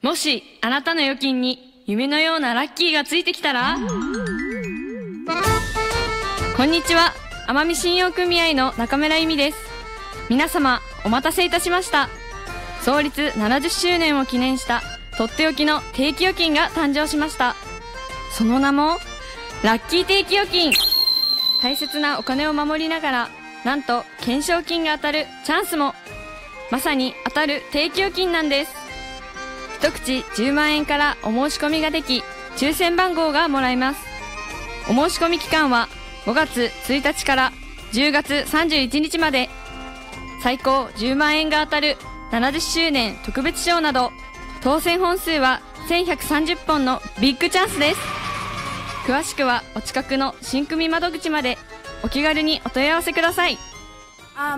もしあなたの預金に夢のようなラッキーがついてきたら？こんにちは、奄美信用組合の中村由美です。皆様お待たせいたしました。創立70周年を記念したとっておきの定期預金が誕生しました。その名もラッキー定期預金。大切なお金を守りながら、なんと懸賞金が当たるチャンスも。まさに当たる定期預金なんです。一口10万円からお申し込みができ、抽選番号がもらえます。お申し込み期間は5月1日から10月31日まで。最高10万円が当たる70周年特別賞など、当選本数は1130本のビッグチャンスです。詳しくはお近くの新組窓口までお気軽にお問い合わせください。